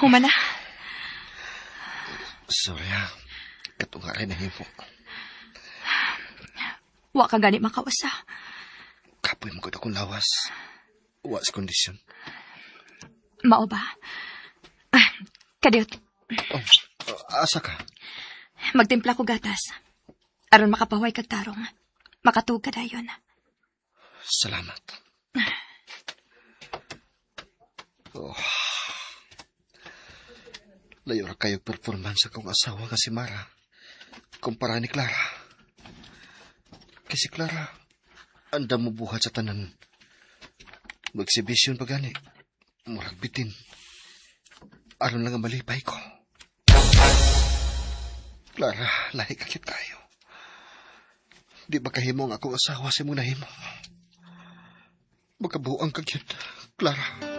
Humana. Sorry katungaray na himo. Wa ka gani makawasa. Kapoy mo ko akong lawas. Wa sa kondisyon. Mao ba? Kadiyot. Asa ka? Magtimpla ko gatas. Aron makapahuay kag tarong. Makatug ka dayon. Salamat. Layo ra kayo performance akong asawa nga si Mara. Kumpara ni Clara. Kasi Clara, anda mo buhat sa tanan. Mag-exhibition pa gani. Murag bitin. Aron lang ang malipay ko. Clara, lahi kakit tayo. Di ba kahimo ang akong asawa si mong nahimo? Magkabuang kakit, Clara.